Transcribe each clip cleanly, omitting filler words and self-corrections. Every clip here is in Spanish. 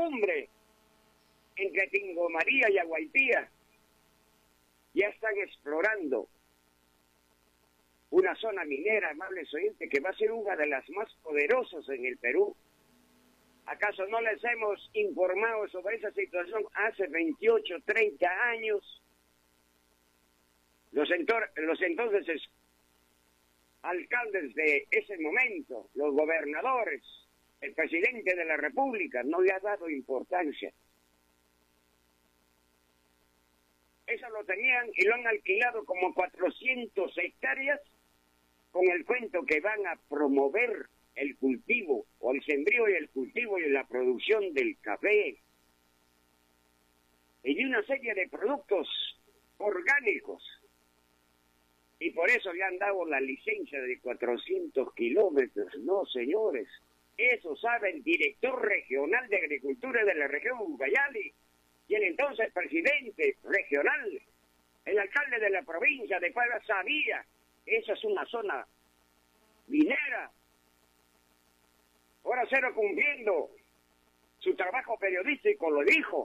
cumbre entre Tingomaría y Aguaipía, ya están explorando una zona minera, amables oyentes, que va a ser una de las más poderosas en el Perú. ¿Acaso no les hemos informado sobre esa situación hace 28, 30 años? Los entonces alcaldes de ese momento, los gobernadores, el presidente de la República, no le ha dado importancia. Eso lo tenían y lo han alquilado como 400 hectáreas con el cuento que van a promover el cultivo, o el sembrío y el cultivo y la producción del café, y de una serie de productos orgánicos. Y por eso le han dado la licencia de 400 kilómetros. No, señores, eso sabe el director regional de Agricultura de la región Ucayali, y el entonces presidente regional, el alcalde de la provincia de Cuadra, sabía que esa es una zona minera. Ahora Cero, cumpliendo su trabajo periodístico, lo dijo,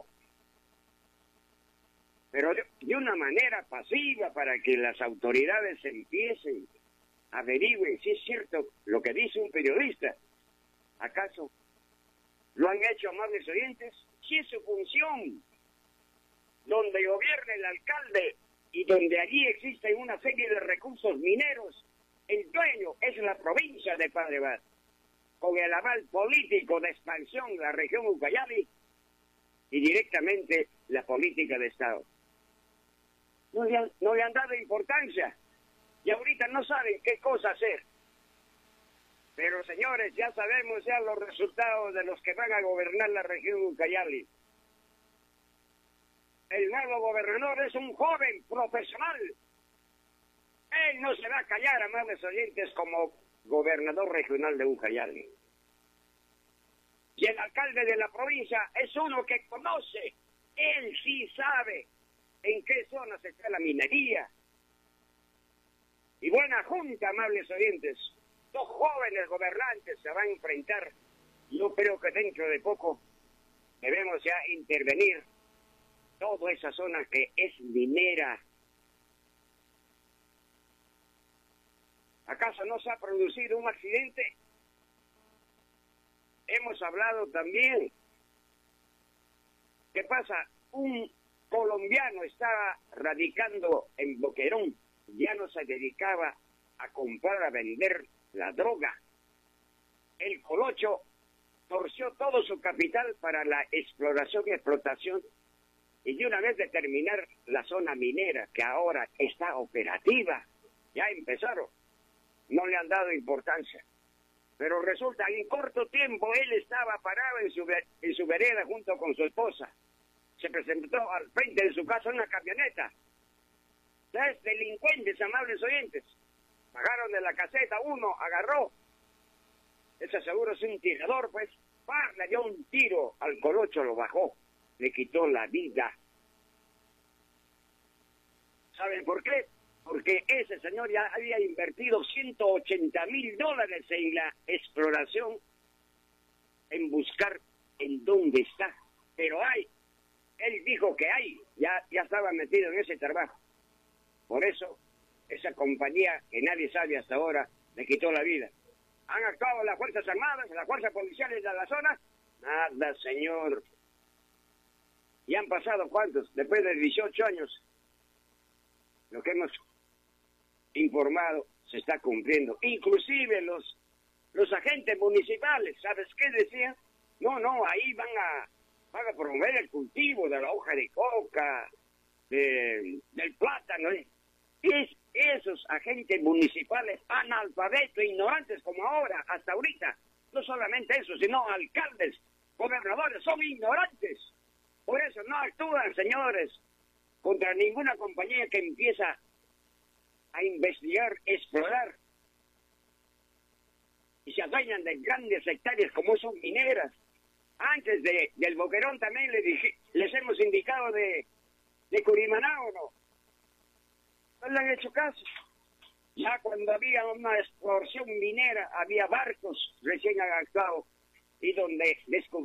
pero de una manera pasiva, para que las autoridades empiecen, averigüen si es cierto lo que dice un periodista. ¿Acaso lo han hecho, amables oyentes? Si es su función, donde gobierna el alcalde y donde allí existen una serie de recursos mineros, el dueño es la provincia de Padre Abad, con el aval político de expansión de la región Ucayali y directamente la política de Estado. No le han dado importancia y ahorita no saben qué cosa hacer. Pero señores, ya sabemos ya los resultados de los que van a gobernar la región Ucayali. El nuevo gobernador es un joven profesional. Él no se va a callar, amables oyentes, como gobernador regional de Ucayali. Y el alcalde de la provincia es uno que conoce, él sí sabe en qué zonas está la minería. Y buena junta, amables oyentes. Dos jóvenes gobernantes se van a enfrentar. Yo creo que dentro de poco debemos ya intervenir toda esa zona que es minera. ¿Acaso no se ha producido un accidente? Hemos hablado también. ¿Qué pasa? Un colombiano estaba radicando en Boquerón. Ya no se dedicaba a comprar, a vender la droga. El Colocho torció todo su capital para la exploración y explotación, y de una vez de terminar la zona minera, que ahora está operativa, ya empezaron, no le han dado importancia. Pero resulta que en corto tiempo él estaba parado en su vereda junto con su esposa. Se presentó al frente de su casa una camioneta. Tres delincuentes, amables oyentes, bajaron de la caseta, uno agarró, ese seguro es un tirador, pues, le dio un tiro al Colocho, lo bajó, le quitó la vida. ¿Saben por qué? Porque ese señor ya había invertido $180,000 en la exploración, en buscar en dónde está. Pero él dijo que ya estaba metido en ese trabajo. Por eso, esa compañía que nadie sabe hasta ahora, le quitó la vida. ¿Han actuado las Fuerzas Armadas, las Fuerzas Policiales de la zona? Nada, señor. ¿Y han pasado cuántos? Después de 18 años, lo que hemos informado se está cumpliendo. Inclusive los agentes municipales, ¿sabes qué decían? No, ahí van a promover el cultivo de la hoja de coca, del plátano. Esos agentes municipales analfabetos, ignorantes como ahora, hasta ahorita, no solamente eso, sino alcaldes, gobernadores, son ignorantes. Por eso no actúan, señores, contra ninguna compañía que empieza a investigar, explorar, y se adueñan de grandes hectáreas como son mineras. Antes del Boquerón también les hemos indicado de Curimaná, ¿o no? No le han hecho caso. Ya cuando había una exploración minera, había barcos recién adaptados y donde descubrieron